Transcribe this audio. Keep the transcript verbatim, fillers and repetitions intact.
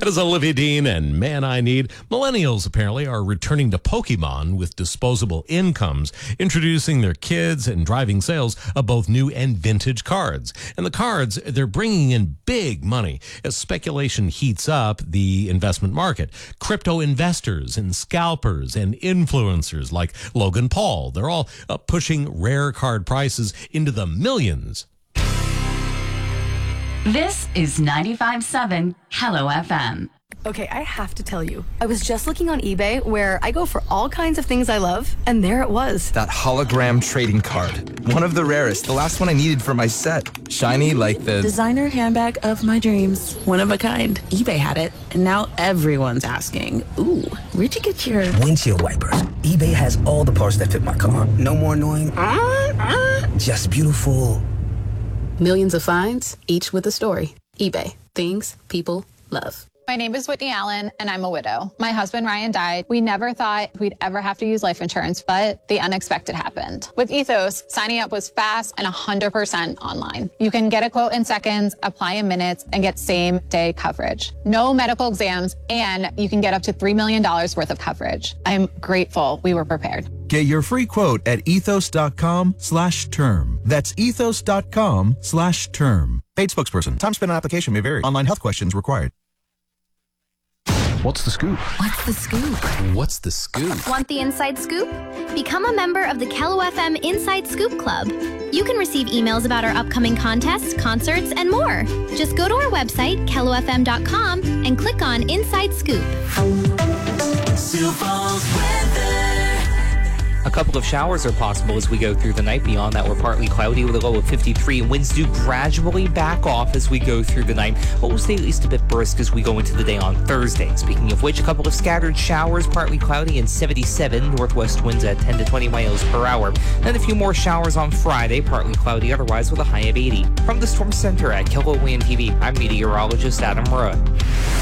is Olivia Dean and Man I Need. Millennials apparently are returning to Pokemon with disposable incomes, introducing their kids and driving sales of both new and vintage cards. And the cards, they're bringing in big money as speculation heats up the investment market. Crypto investors and scalpers and influencers like Logan Paul, they're all uh, pushing rare card prices into the millions. This is ninety-five point seven Hello F M. Okay, I have to tell you, I was just looking on eBay where I go for all kinds of things I love, and there it was. That hologram trading card. One of the rarest, the last one I needed for my set. Shiny like the... designer handbag of my dreams. One of a kind. eBay had it, and now everyone's asking, ooh, where'd you get your... windshield wipers. eBay has all the parts that fit my car. No more annoying... just beautiful... Millions of finds, each with a story. eBay. Things people love. My name is Whitney Allen, and I'm a widow. My husband, Ryan, died. We never thought we'd ever have to use life insurance, but the unexpected happened. With Ethos, signing up was fast and one hundred percent online. You can get a quote in seconds, apply in minutes, and get same-day coverage. No medical exams, and you can get up to three million dollars worth of coverage. I'm grateful we were prepared. Get your free quote at ethos.com slash term. That's ethos.com slash term. Paid spokesperson. Time spent on application may vary. Online health questions required. What's the scoop? What's the scoop? What's the scoop? Want the inside scoop? Become a member of the Kello F M Inside Scoop Club. You can receive emails about our upcoming contests, concerts, and more. Just go to our website, kello f m dot com, and click on Inside Scoop. Sioux Falls weather. A couple of showers are possible as we go through the night. Beyond that, we're partly cloudy with a low of fifty-three. Winds do gradually back off as we go through the night, but we'll stay at least a bit brisk as we go into the day on Thursday. Speaking of which, a couple of scattered showers, partly cloudy and seventy-seven. Northwest winds at ten to twenty miles per hour. Then a few more showers on Friday, partly cloudy otherwise with a high of eighty. From the Storm Center at K L O W N T V, I'm meteorologist Adam Roy.